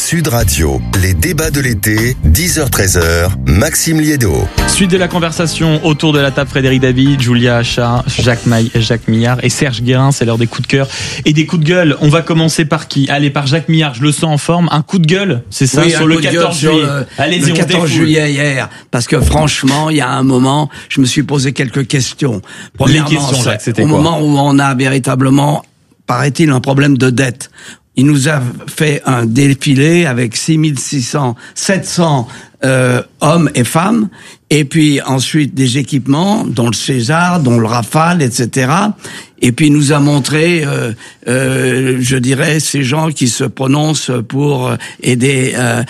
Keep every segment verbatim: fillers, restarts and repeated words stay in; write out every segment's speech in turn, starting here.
Sud Radio, les débats de l'été, dix heures treize heures, Maxime Liédo. Suite de la conversation autour de la table, Frédéric David, Julia Achat, Jacques Maille, Jacques Millard et Serge Guérin. C'est l'heure des coups de cœur et des coups de gueule. On va commencer par qui? Allez, par Jacques Millard, je le sens en forme. Un coup de gueule, c'est ça, oui, sur le quatorze juillet. Le, Allez-y, le quatorze juillet hier. Parce que franchement, il y a un moment, je me suis posé quelques questions. Premièrement, Les questions, Jacques, c'était au quoi? moment où on a véritablement, paraît-il, un problème de dette. Il nous a fait un défilé avec six mille six cents, sept cents euh, hommes et femmes, et puis ensuite des équipements, dont le César, dont le Rafale, et cetera. Et puis il nous a montré, euh, euh, je dirais, ces gens qui se prononcent pour aider euh,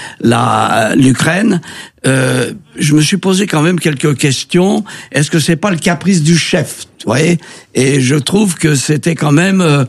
la l'Ukraine. Euh, je me suis posé quand même quelques questions. Est-ce que c'est pas le caprice du chef, tu vois? Et je trouve que c'était quand même... Euh,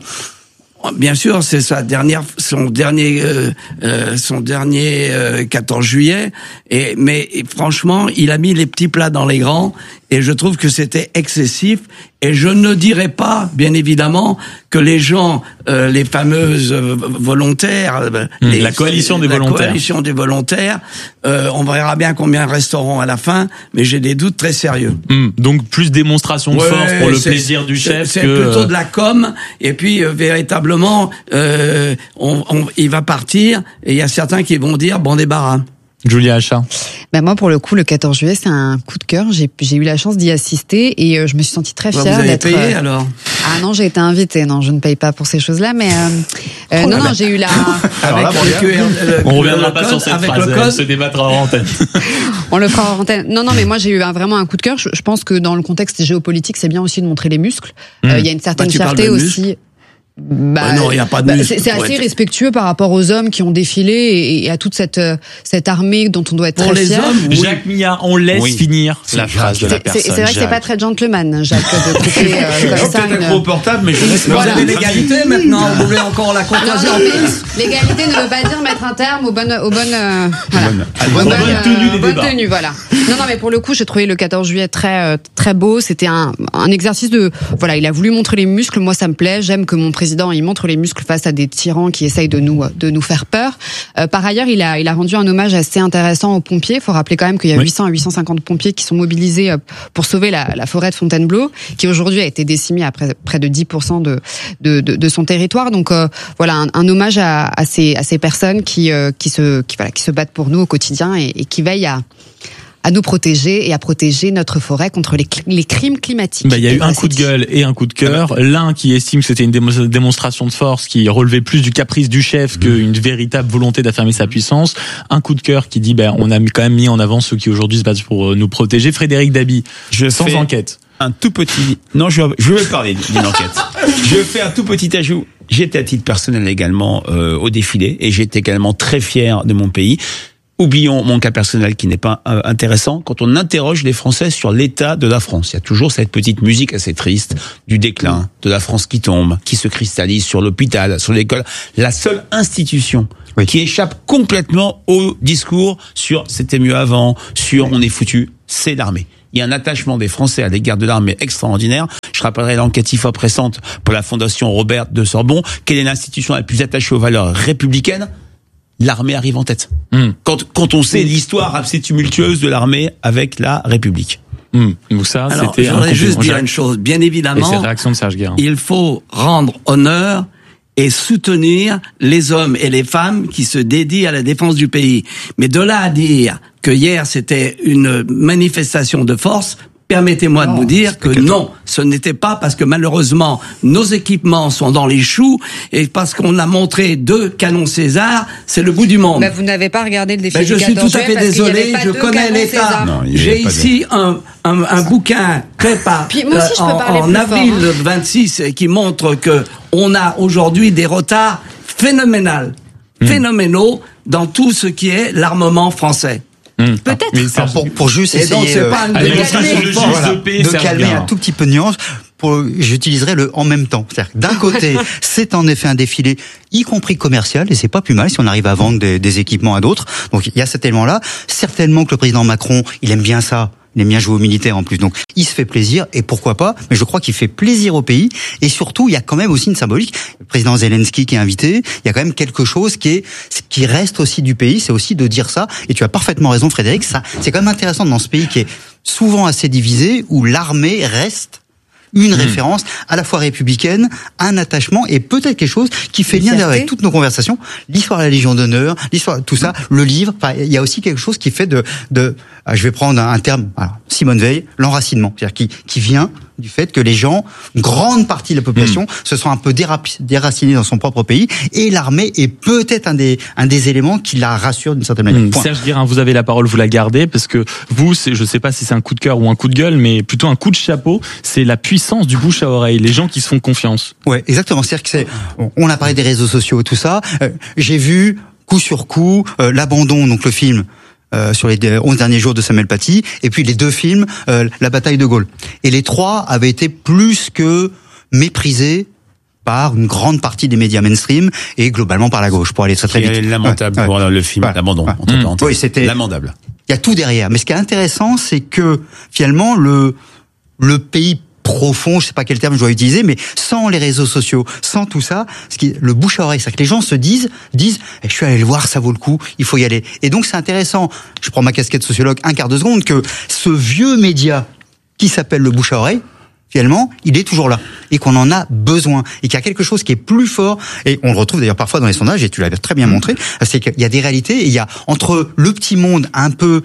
Bien sûr, c'est sa dernière, son dernier, euh, euh, son dernier euh, quatorze juillet. Et mais et franchement, il a mis les petits plats dans les grands. Et je trouve que c'était excessif. Et je ne dirais pas, bien évidemment, que les gens, euh, les fameuses euh, volontaires, mmh, les, la coalition des la volontaires, coalition des volontaires, euh, on verra bien combien resteront à la fin. Mais j'ai des doutes très sérieux. Mmh, donc plus démonstration de ouais, force pour le plaisir du chef. C'est que... plutôt de la com. Et puis euh, véritablement, euh, on, on, il va partir. Et il y a certains qui vont dire bon débarras. Julia Achat. Ben moi, pour le coup, le quatorze juillet, c'est un coup de cœur. J'ai, j'ai eu la chance d'y assister et euh, je me suis sentie très fière bah, vous avez d'être. Payé, alors Ah non, j'ai été invitée. Non, je ne paye pas pour ces choses-là, mais euh, euh, oh non, non, j'ai eu la. Alors là, avec le, le, on reviendra pas sur cette avec phrase. Le code. Elle se débattra en antenne. On le fera en antenne. Non, non, mais moi, j'ai eu un, vraiment un coup de cœur. Je, je pense que dans le contexte géopolitique, c'est bien aussi de montrer les muscles. Il mmh. euh, y a une certaine bah, fierté aussi. Bah, bah non, il y a pas de bah, muscle. C'est, c'est assez être... respectueux par rapport aux hommes qui ont défilé et, et à toute cette cette armée dont on doit être pour très les fier. Hommes, oui. Jacques Millard, on laisse oui. finir la phrase de la c'est, personne. C'est, c'est vrai que c'est pas très gentleman, Jacques, de traiter euh, comme ça. Peut-être trop portable, mais je laisse. Vous avez l'égalité maintenant. Vous voulez encore la contresie en plus? L'égalité ne veut pas dire mettre un terme aux bonnes aux bonnes euh, voilà. bonne, bonne, bonne euh, tenue des bonne débats. tenue, voilà. Non, non, mais pour le coup, j'ai trouvé le quatorze juillet très très beau. C'était un un exercice de voilà, il a voulu montrer les muscles. Moi, ça me plaît. J'aime que mon président il montre les muscles face à des tyrans qui essayent de nous de nous faire peur. Euh, par ailleurs, il a il a rendu un hommage assez intéressant aux pompiers. Il faut rappeler quand même qu'il y a oui. huit cents à huit cent cinquante pompiers qui sont mobilisés pour sauver la, la forêt de Fontainebleau, qui aujourd'hui a été décimée à près, près de dix pour cent de de, de, de son territoire. Donc euh, voilà, un, un hommage à, à ces à ces personnes qui euh, qui se qui voilà qui se battent pour nous au quotidien et, et qui veillent à à nous protéger et à protéger notre forêt contre les, cl- les crimes climatiques. Bah, il y a eu un coup de gueule et un coup de cœur. L'un qui estime que c'était une démo- démonstration de force qui relevait plus du caprice du chef qu'une véritable volonté d'affirmer sa puissance. Un coup de cœur qui dit, ben, on a quand même mis en avant ceux qui aujourd'hui se battent pour nous protéger. Frédéric Dabi, je sans fais enquête. Un tout petit, non, je, je vais parler d'une enquête. Je fais un tout petit ajout. J'étais à titre personnel également, euh, au défilé et j'étais également très fier de mon pays. Oublions mon cas personnel qui n'est pas euh, intéressant. Quand on interroge les Français sur l'état de la France, il y a toujours cette petite musique assez triste du déclin, de la France qui tombe, qui se cristallise sur l'hôpital, sur l'école. La seule institution oui. qui échappe complètement au discours sur c'était mieux avant, sur oui. on est foutu, c'est l'armée. Il y a un attachement des Français à l'égard de l'armée extraordinaire. Je rappellerai l'enquête I F O P récente pour la Fondation Robert de Sorbonne. Quelle est l'institution la plus attachée aux valeurs républicaines? L'armée arrive en tête. Mmh. Quand, quand on sait l'histoire assez tumultueuse de l'armée avec la République. Mmh. Donc ça, alors, c'était je voudrais juste dire une chose. Bien évidemment, et cette réaction de Serge Guérin. Il faut rendre honneur et soutenir les hommes et les femmes qui se dédient à la défense du pays. Mais de là à dire que hier c'était une manifestation de force, permettez-moi non, de vous dire que non, ce n'était pas parce que malheureusement nos équipements sont dans les choux et parce qu'on a montré deux canons César, c'est le bout du monde. Mais vous n'avez pas regardé le défilé du quatorze juillet. Je suis tout à fait désolé, je connais l'État. Non, j'ai ici un, un, un bouquin fait par Puis moi aussi, je peux parler en, plus en avril fort, hein. vingt-six qui montre que on a aujourd'hui des retards phénoménaux, mmh. phénoménaux dans tout ce qui est l'armement français. Mmh. Peut-être. Alors pour, pour juste essayer donc, c'est pas une euh, de, voilà, de calmer un tout petit peu de nuance, pour, j'utiliserai le en même temps. C'est-à-dire que d'un côté, c'est en effet un défilé, y compris commercial, et c'est pas plus mal si on arrive à vendre des, des équipements à d'autres. Donc il y a cet élément-là. Certainement que le président Macron, il aime bien ça. Il aime bien jouer aux militaires en plus, donc il se fait plaisir, et pourquoi pas, mais je crois qu'il fait plaisir au pays, et surtout, il y a quand même aussi une symbolique. Le président Zelensky qui est invité, il y a quand même quelque chose qui est, qui reste aussi du pays, c'est aussi de dire ça, et tu as parfaitement raison Frédéric, ça, c'est quand même intéressant dans ce pays qui est souvent assez divisé, où l'armée reste une mmh. référence à la fois républicaine, un attachement et peut-être quelque chose qui fait lien avec toutes nos conversations, l'histoire de la Légion d'honneur, l'histoire, tout ça, le livre. Enfin, il y a aussi quelque chose qui fait de, de, je vais prendre un terme, alors, Simone Veil, l'enracinement, c'est-à-dire qui, qui vient du fait que les gens, une grande partie de la population, mmh. se sont un peu déracinés dans son propre pays, et l'armée est peut-être un des, un des éléments qui la rassure d'une certaine manière. Mmh. Serge Guérin, vous avez la parole, vous la gardez, parce que vous, c'est, je sais pas si c'est un coup de cœur ou un coup de gueule, mais plutôt un coup de chapeau, c'est la puissance du bouche à oreille, les gens qui se font confiance. Ouais, exactement. C'est-à-dire que c'est, on a parlé des réseaux sociaux, tout ça. Euh, j'ai vu, coup sur coup, euh, l'abandon, donc le film, Euh, sur les onze derniers jours de Samuel Paty, et puis les deux films, euh, La bataille de Gaulle. Et les trois avaient été plus que méprisés par une grande partie des médias mainstream et globalement par la gauche, pour aller très très vite. C'est lamentable ouais, pour ouais. le film, ouais. l'abandon. Ouais. Entre mmh. Oui, c'était lamentable. Il y a tout derrière. Mais ce qui est intéressant, c'est que finalement le le pays profond, je sais pas quel terme je dois utiliser, mais sans les réseaux sociaux, sans tout ça, ce qui, le bouche à oreille, c'est que les gens se disent, disent, eh, je suis allé le voir, ça vaut le coup, il faut y aller. Et donc c'est intéressant, je prends ma casquette sociologue un quart de seconde, que ce vieux média qui s'appelle le bouche à oreille, finalement, il est toujours là et qu'on en a besoin et qu'il y a quelque chose qui est plus fort et on le retrouve d'ailleurs parfois dans les sondages et tu l'as très bien montré, c'est qu'il y a des réalités et il y a entre le petit monde un peu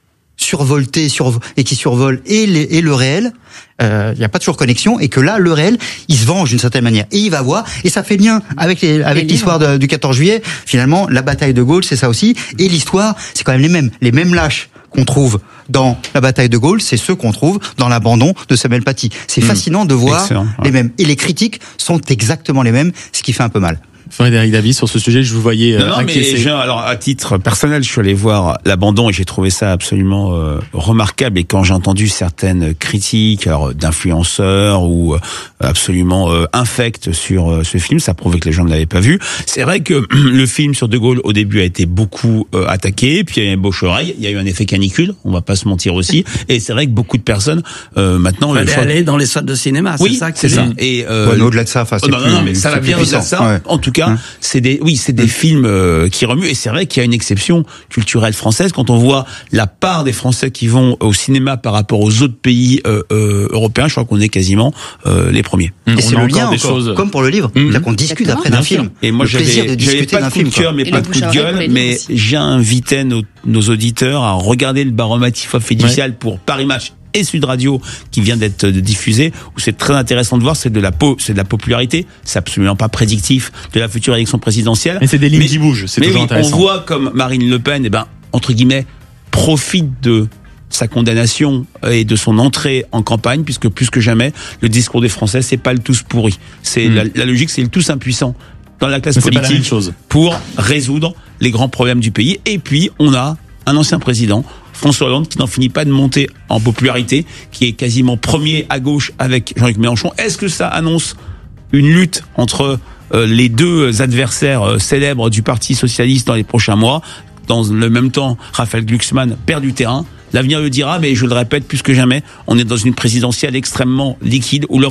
survolté survo- et qui survole et, les, et le réel, euh, il n'y a pas toujours connexion et que là le réel il se venge d'une certaine manière et il va voir et ça fait lien avec les, avec les l'histoire de, du quatorze juillet. Finalement la bataille de Gaulle c'est ça aussi et l'histoire c'est quand même les mêmes les mêmes lâches qu'on trouve dans la bataille de Gaulle, c'est ceux qu'on trouve dans l'abandon de Samuel Paty. C'est mmh. fascinant de voir Excellent, ouais. les mêmes et les critiques sont exactement les mêmes, ce qui fait un peu mal. Frédéric David, sur ce sujet, je vous voyais non, non, mais j'ai, alors à titre personnel, je suis allé voir l'abandon et j'ai trouvé ça absolument euh, remarquable. Et quand j'ai entendu certaines critiques, alors d'influenceurs ou euh, absolument euh, infectes sur euh, ce film, ça prouvait que les gens ne l'avaient pas vu. C'est vrai que le film sur De Gaulle au début a été beaucoup euh, attaqué, puis il y a eu un bouche-oreille, il y a eu un effet canicule, on va pas se mentir aussi. Et c'est vrai que beaucoup de personnes euh, maintenant fallait aller dans les salles de cinéma. Oui, c'est ça. Que c'est ça. Et euh, ouais, au-delà de ça, enfin, oh, non, non, non, mais ça va bien au-delà de ça. Ouais. En tout cas. Hum. C'est des, oui, c'est des hum. films euh, qui remuent et c'est vrai qu'il y a une exception culturelle française quand on voit la part des Français qui vont au cinéma par rapport aux autres pays euh, euh, européens. Je crois qu'on est quasiment euh, les premiers. Et on c'est le lien, des encore, choses... comme pour le livre, hum. là qu'on discute Exactement. Après d'un film. Et moi, le j'avais, plaisir de j'avais pas de coup de cœur, mais pas de coup de gueule. Mais j'invitais nos, nos auditeurs à regarder le baromètre I F O P fiducial ouais. pour Paris Match et Sud Radio qui vient d'être diffusé, où c'est très intéressant de voir, c'est de la po- c'est de la popularité, c'est absolument pas prédictif de la future élection présidentielle. Mais c'est des lignes mais, qui bougent, c'est mais toujours oui, intéressant. On voit comme Marine Le Pen, eh ben, entre guillemets, profite de sa condamnation et de son entrée en campagne, puisque plus que jamais, le discours des Français, c'est pas le tous pourri. C'est mmh. la, la logique, c'est le tous impuissant dans la classe mais politique pour résoudre les grands problèmes du pays. Et puis, on a un ancien président, François Hollande, qui n'en finit pas de monter en popularité, qui est quasiment premier à gauche avec Jean-Luc Mélenchon. Est-ce que ça annonce une lutte entre euh, les deux adversaires euh, célèbres du Parti socialiste dans les prochains mois? Dans le même temps, Raphaël Glucksmann perd du terrain. L'avenir le dira, mais je le répète plus que jamais, on est dans une présidentielle extrêmement liquide où